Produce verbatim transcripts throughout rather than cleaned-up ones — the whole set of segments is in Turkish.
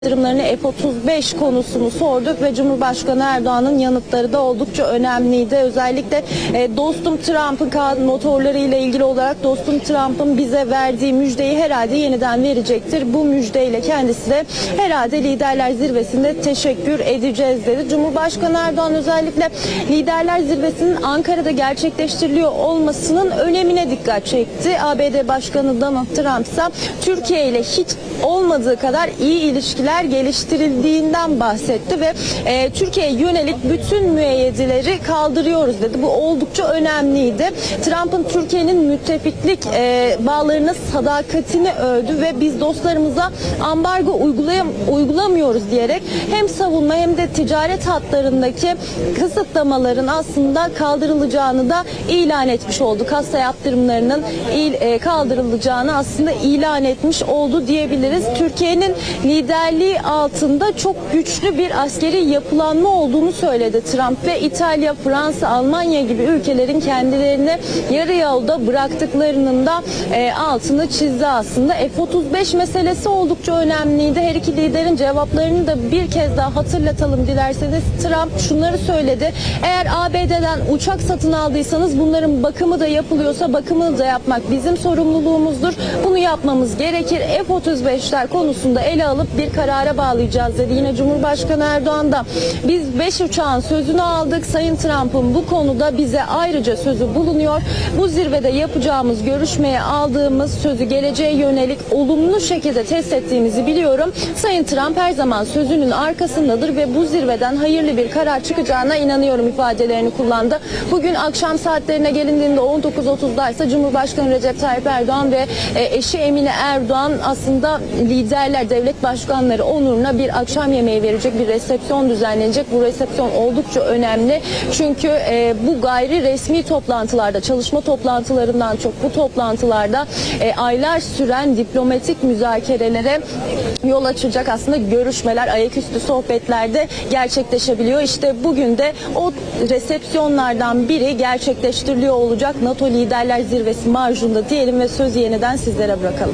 yatırımlarını F otuz beş konusunu sorduk ve Cumhurbaşkanı Erdoğan'ın yanıtları da oldukça önemliydi. Özellikle e, dostum Trump'ın motorları ile ilgili olarak dostum Trump'ın bize verdiği müjdeyi herhalde yeniden verecektir. Bu müjdeyle kendisi de herhalde Liderler Zirvesi'nde teşekkür edeceğiz dedi. Cumhurbaşkanı Erdoğan özellikle Liderler Zirvesi'nin Ankara'da gerçekleştiriliyor olmasının önemine dikkat çekti. A B D Başkanı Donald Trump ise Türkiye ile hiç olmadığı kadar iyi ilişkiler geliştirildiğinden bahsetti ve e, Türkiye'ye yönelik bütün müeyyidleri kaldırıyoruz dedi. Bu oldukça önemliydi. Trump'ın Türkiye'nin müttefiklik e, bağlarına sadakatini övdü ve biz dostlarımıza ambargo uygulayam uygulamıyoruz diyerek hem savunma hem de ticaret hatlarındaki kısıtlamaların aslında kaldırılacağını da ilan etmiş oldu. Kasa yaptırımlarının il, e, kaldırılacağını aslında ilan etmiş oldu diyebiliriz. Türkiye'nin liderliği altında çok güçlü bir askeri yapılanma olduğunu söyledi Trump ve İtalya, Fransa, Almanya gibi ülkelerin kendilerini yarı yolda bıraktıklarının da e, altını çizdi aslında. F otuz beş meselesi oldukça önemliydi. Her iki liderin cevaplarını da bir kez daha hatırlatalım dilerseniz. Trump şunları söyledi. Eğer A B D'den uçak satın aldıysanız bunların bakımı da yapılıyorsa bakımını da yapmak bizim sorumluluğumuzdur. Bunu yapmamız gerekir. F otuz beşler konusunda ele alıp bir karara bağlayacağız dedi. Yine Cumhurbaşkanı Erdoğan da biz beş uçağın sözünü aldık. Sayın Trump'ın bu konuda bize ayrıca sözü bulunuyor. Bu zirvede yapacağımız görüşmeye aldığımız sözü geleceğe yönelik olumlu şekilde test ettiğimizi biliyorum. Sayın Trump her zaman sözünün arkasındadır ve bu zirveden hayırlı bir karar çıkacağına inanıyorum ifadelerini kullandı. Bugün akşam saatlerine gelindiğinde on dokuz otuzda ise Cumhurbaşkanı Recep Tayyip Erdoğan ve eşi Emine Erdoğan aslında liderler, devlet başkanları onuruna bir akşam yemeği verecek, bir resepsiyon düzenlenecek. Bu resepsiyon oldukça önemli. Çünkü e, bu gayri resmi toplantılarda, çalışma toplantılarından çok bu toplantılarda e, aylar süren diplomatik müzakerelere yol açacak aslında görüşmeler, ayaküstü sohbetlerde gerçekleşebiliyor. İşte bugün de o resepsiyonlardan biri gerçekleştiriliyor olacak. NATO Liderler Zirvesi marjında diyelim ve sözü yeniden sizlere bırakalım.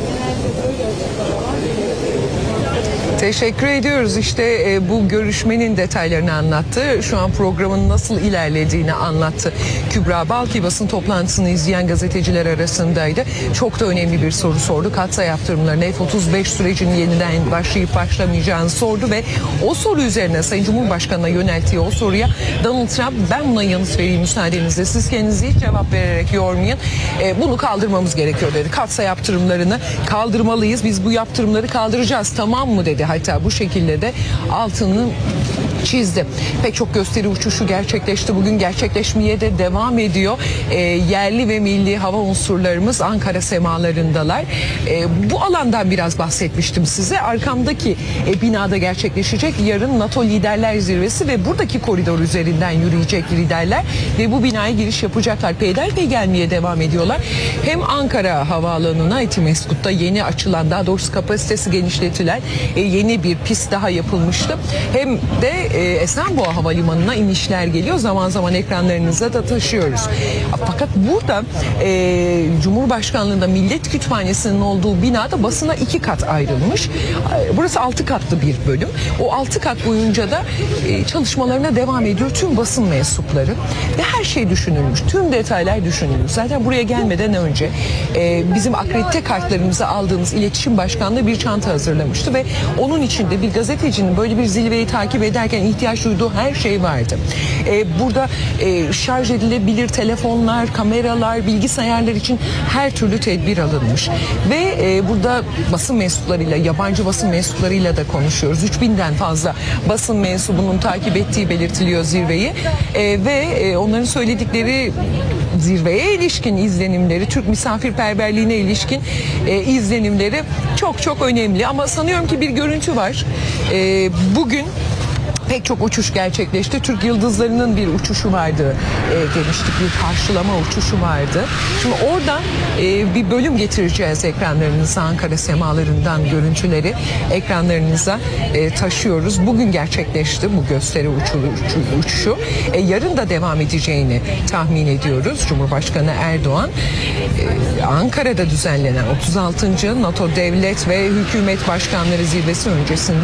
Teşekkür ediyoruz. İşte e, bu görüşmenin detaylarını anlattı. Şu an programın nasıl ilerlediğini anlattı. Kübra Balki basın toplantısını izleyen gazeteciler arasındaydı. Çok da önemli bir soru sordu. Katsa yaptırımlarına F otuz beş sürecinin yeniden başlayıp başlamayacağını sordu ve o soru üzerine Sayın Cumhurbaşkanı'na yönelttiği o soruya Donald Trump ben buna yanıt vereyim müsaadenizle. Siz kendinizi hiç cevap vererek yormayın. E, bunu kaldırmamız gerekiyor dedi. Katsa yaptırımlarını kaldırmalıyız. Biz bu yaptırımları kaldıracağız. Tamam mı dedi. Hatta bu şekilde de altını çizdi. Pek çok gösteri uçuşu gerçekleşti. Bugün gerçekleşmeye de devam ediyor. E, yerli ve milli hava unsurlarımız Ankara semalarındalar. E, bu alandan biraz bahsetmiştim size. Arkamdaki e, binada gerçekleşecek yarın NATO Liderler Zirvesi ve buradaki koridor üzerinden yürüyecek liderler ve bu binaya giriş yapacaklar. Peyderpey gelmeye devam ediyorlar. Hem Ankara Havaalanı'na Etimeskut'ta yeni açılan, daha doğrusu kapasitesi genişletilen e, yeni bir pist daha yapılmıştı. Hem de e, Esenboğa Havalimanı'na inişler geliyor. Zaman zaman ekranlarınıza da taşıyoruz. Fakat burada e, Cumhurbaşkanlığında Millet Kütüphanesi'nin olduğu binada basına iki kat ayrılmış. Burası altı katlı bir bölüm. O altı kat boyunca da e, çalışmalarına devam ediyor tüm basın mensupları. Ve her şey düşünülmüş. Tüm detaylar düşünülmüş. Zaten buraya gelmeden önce e, bizim akredite kartlarımızı aldığımız iletişim başkanlığı bir çanta hazırlamıştı ve onun içinde bir gazetecinin böyle bir zirveyi takip ederken ihtiyaç duyduğu her şey vardı. Ee, burada e, şarj edilebilir telefonlar, kameralar, bilgisayarlar için her türlü tedbir alınmış. Ve e, burada basın mensuplarıyla, yabancı basın mensuplarıyla da konuşuyoruz. üç binden fazla basın mensubunun takip ettiği belirtiliyor zirveyi. E, ve e, onların söyledikleri zirveye ilişkin izlenimleri, Türk misafirperverliğine ilişkin e, izlenimleri çok çok önemli. Ama sanıyorum ki bir görüntü var. E, bugün Pek çok uçuş gerçekleşti. Türk Yıldızları'nın bir uçuşu vardı e, demiştik, bir karşılama uçuşu vardı. Şimdi oradan e, bir bölüm getireceğiz ekranlarınıza, Ankara semalarından görüntüleri ekranlarınıza e, taşıyoruz. Bugün gerçekleşti bu gösteri uçu, uçu, uçuşu. E, yarın da devam edeceğini tahmin ediyoruz. Cumhurbaşkanı Erdoğan e, Ankara'da düzenlenen otuz altıncı NATO Devlet ve Hükümet Başkanları Zirvesi öncesinde